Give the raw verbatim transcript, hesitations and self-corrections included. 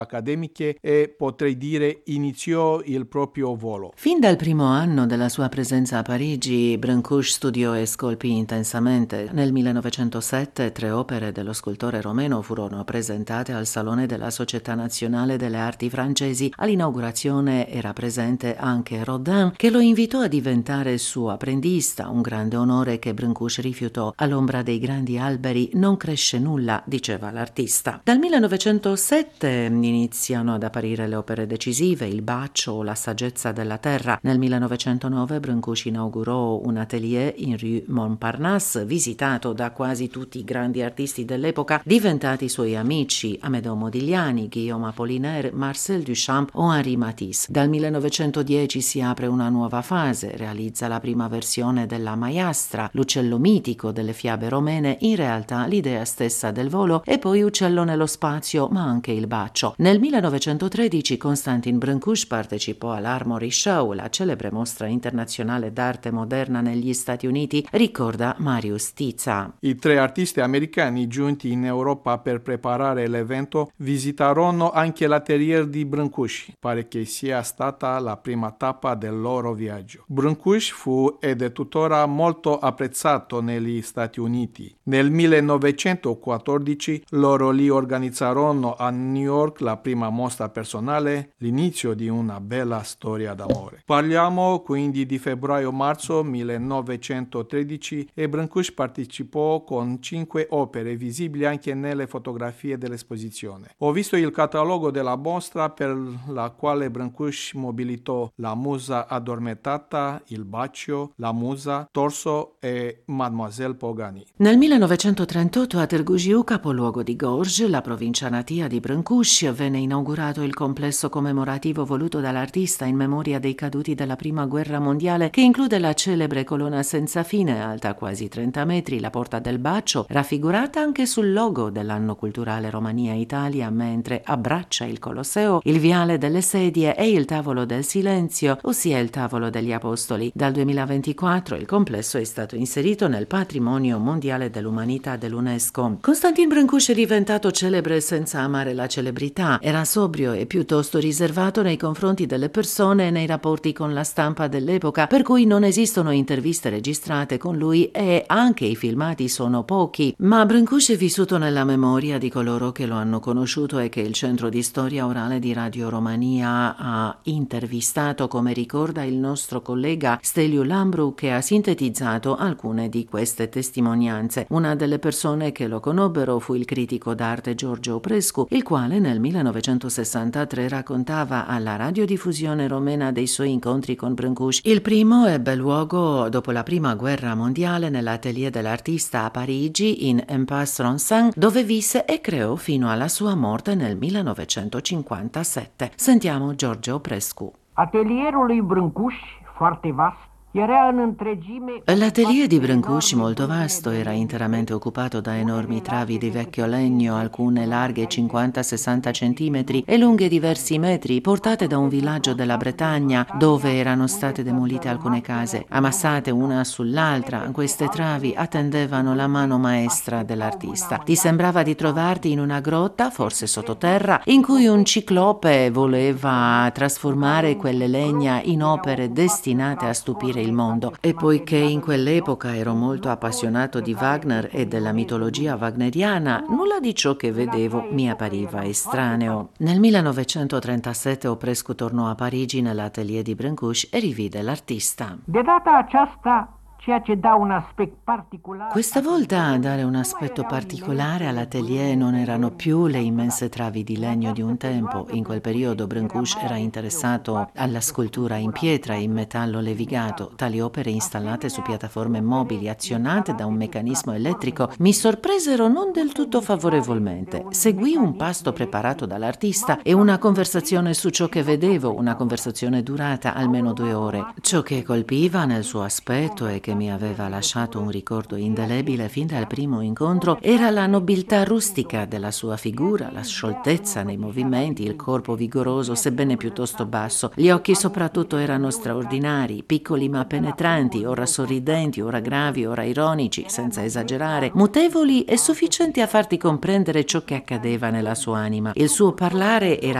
accademiche e, potrei dire, iniziò il proprio volo. Fin dal primo anno della sua presenza a Parigi, Brancusi studiò e scolpì intensamente. Nel millenovecentosette tre opere dello scultore romeno furono presentate al Salone della Società Nazionale delle Arti Francesi. All'inaugurazione era presente anche Rodin, che lo invitò a diventare suo apprendista, un grande onore che Brancusi rifiutò. All'ombra dei grandi alberi non cresce nulla, diceva l'artista. Dal millenovecentosette iniziano ad apparire le opere decisive, Il bacio o La saggezza della terra. Nel millenovecentonove Brancusi inaugurò un atelier in rue Montparnasse, visitato da quasi tutti i grandi artisti dell'epoca, diventati suoi amici: Amedeo Modigliani, Guillaume Apollinaire, Marcel Duchamp o Henri Matisse. Dal millenovecentodieci si apre una nuova fase, realizza la prima versione della Maiastra, l'uccello mitico delle fiabe romene, in realtà l'idea stessa del volo, e poi Uccello nello spazio, ma anche Il bacio. Nel millenovecentotredici Konstantin Brancusi partecipò all'Armory Show, la celebre mostra internazionale d'arte moderna negli Stati Uniti, ricorda Marius Tiza. I tre artisti americani giunti in Europa per preparare l'evento visitarono anche l'atelier di Brancusi. Pare che sia stata la prima tappa del loro viaggio. Brancusi fu ed è tuttora molto apprezzato negli Stati Uniti. Nel millenovecentoquattordici loro lì organizzarono a New York la prima mostra personale, l'inizio di una bella storia d'amore. Parliamo quindi di febbraio-marzo millenovecentotredici e Brancusi partecipò con cinque opere visibili anche nelle fotografie dell'esposizione. Ho visto il catalogo della mostra, per la quale Brancusi mobilitò La musa addormentata, Il bacio, La musa, Torso e Mademoiselle Pogani. Nel millenovecentotrentotto a Târgu, capoluogo di Gorj, la provincia natia di Brancusi, venne inaugurato il complesso commemorativo voluto dall'artista in memoria dei caduti della Prima Guerra Mondiale, che include la celebre colonna senza fine, alta quasi trenta metri, la Porta del Bacio, raffigurata anche sul logo dell'anno culturale Romania-Italia, mentre abbraccia il Colosseo, il Viale delle Sedie e il Tavolo del Silenzio, ossia il Tavolo degli Apostoli. Dal duemilaventiquattro il complesso è stato inserito nel Patrimonio Mondiale dell'Umanità dell'UNESCO. Konstantin Brancusi è diventato celebre senza amare la celebrità. Era sobrio e piuttosto riservato nei confronti delle persone e nei rapporti con la stampa dell'epoca, per cui non esistono interviste registrate con lui e anche i filmati sono pochi. Ma Brancusi è vissuto nella memoria di coloro che lo hanno conosciuto e che il Centro di Storia Orale di Radio Romania ha intervistato, come ricorda il nostro collega Steliu Lambru, che ha sintetizzato alcune di queste testimonianze. Una delle persone che lo conobbero fu il critico d'arte George Oprescu, il quale nel millenovecentosessantatré raccontava alla radiodiffusione romena dei suoi incontri con Brancusi. Il primo ebbe luogo dopo la Prima Guerra Mondiale nell'atelier dell'artista a Parigi, in Impasse Ronsin, dove visse e creò fino alla sua morte nel millenovecentocinquantasette. Sentiamo George Oprescu. Atelierul lui Brancusi, foarte vast, era în întregime. L'atelier di Brancusi, molto vasto, era interamente occupato da enormi travi di vecchio legno, alcune larghe cinquanta sessanta centimetri e lunghe diversi metri, portate da un villaggio della Bretagna dove erano state demolite alcune case. Ammassate una sull'altra, queste travi attendevano la mano maestra dell'artista. Ti sembrava di trovarti in una grotta, forse sottoterra, in cui un ciclope voleva trasformare quelle legna in opere destinate a stupire il mondo. E poiché in quell'epoca ero molto appassionato di Wagner e della mitologia wagneriana, nulla di ciò che vedevo mi appariva estraneo. Nel millenovecentotrentasette Oprescu tornò a Parigi nell'atelier di Brancusi e rivide l'artista. De data aceasta, ceea ce dà un aspect particolare. Questa volta a dare un aspetto particolare all'atelier non erano più le immense travi di legno di un tempo. In quel periodo Brancusi era interessato alla scultura in pietra e in metallo levigato. Tali opere installate su piattaforme mobili azionate da un meccanismo elettrico mi sorpresero non del tutto favorevolmente. Seguì un pasto preparato dall'artista e una conversazione su ciò che vedevo, una conversazione durata almeno due ore. Ciò che colpiva nel suo aspetto è che che mi aveva lasciato un ricordo indelebile fin dal primo incontro era la nobiltà rustica della sua figura, la scioltezza nei movimenti, il corpo vigoroso sebbene piuttosto basso. Gli occhi soprattutto erano straordinari, piccoli ma penetranti, ora sorridenti, ora gravi, ora ironici, senza esagerare, mutevoli e sufficienti a farti comprendere ciò che accadeva nella sua anima. Il suo parlare era